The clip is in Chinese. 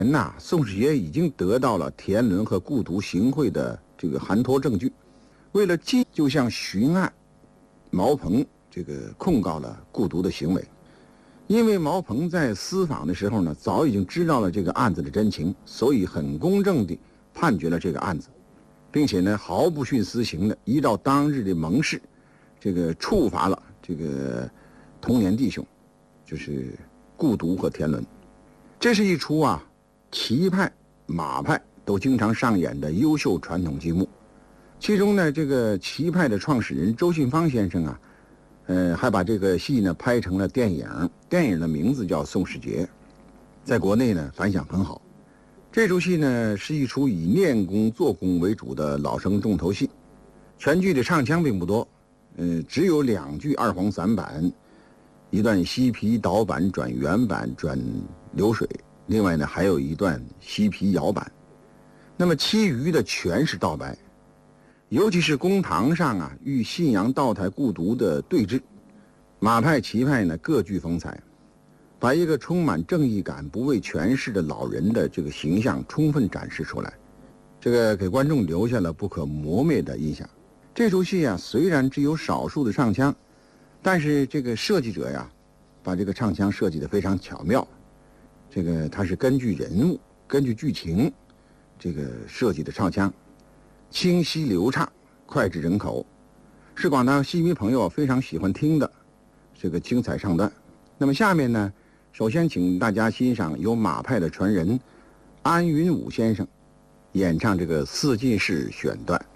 宋世杰已经得到了田伦和顾毒行贿的这个函托证据，为了就向巡案毛鹏控告了顾毒的行为。因为毛鹏在私访的时候呢，早已经知道了这个案子的真情，所以很公正地判决了这个案子，并且呢毫不徇私刑的依照当日的盟誓，处罚了同年弟兄，就是顾毒和田伦。这是一出齐派、马派都经常上演的优秀传统剧目。其中呢，齐派的创始人周信芳先生还把这个戏呢拍成了电影，电影的名字叫《宋世杰》，在国内呢反响很好。这出戏呢是一出以练功做功为主的老生重头戏，全剧的唱腔并不多，只有2句二黄散板，一段西皮倒板转原板转流水，另外呢还有一段西皮摇板，那么其余的全是道白。尤其是公堂上与信阳道台顾毒的对峙，马派齐派呢各具风采，把一个充满正义感、不畏权势的老人的这个形象充分展示出来，给观众留下了不可磨灭的印象。这出戏虽然只有少数的唱腔，但是设计者把这个唱腔设计得非常巧妙，它是根据人物、根据剧情设计的唱腔，清晰流畅，脍炙人口，是广大戏迷朋友非常喜欢听的精彩唱段。那么下面呢，首先请大家欣赏由马派的传人安云武先生演唱四进士选段。